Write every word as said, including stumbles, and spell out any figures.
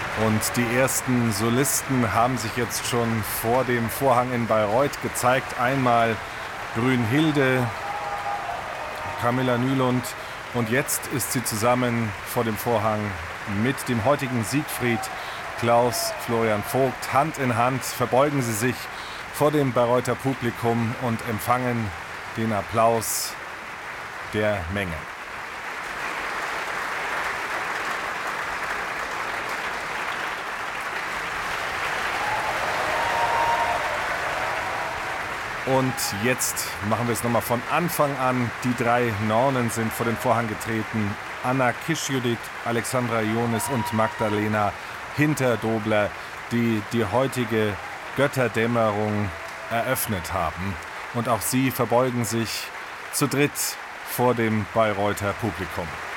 Und die ersten Solisten haben sich jetzt schon vor dem Vorhang in Bayreuth gezeigt. Einmal Brünnhilde, Camilla Nylund, und jetzt ist sie zusammen vor dem Vorhang mit dem heutigen Siegfried, Klaus Florian Vogt. Hand in Hand verbeugen sie sich vor dem Bayreuther Publikum und empfangen den Applaus der Menge. Und jetzt machen wir es nochmal von Anfang an. Die drei Nornen sind vor den Vorhang getreten. Anna Kischjudit, Alexandra Ionis und Magdalena Hinterdobler, die die heutige Götterdämmerung eröffnet haben. Und auch sie verbeugen sich zu dritt vor dem Bayreuther Publikum.